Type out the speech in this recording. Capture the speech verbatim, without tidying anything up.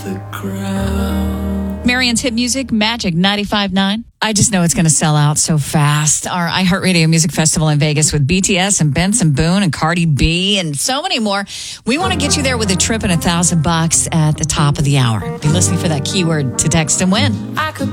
the ground. Marion's hit music, Magic ninety-five point nine. I just know it's going to sell out so fast. Our iHeartRadio Music Festival in Vegas with B T S and Benson Boone and Cardi B and so many more. We want to get you there with a trip and a thousand bucks at the top of the hour. Be listening for that keyword to text and win. I could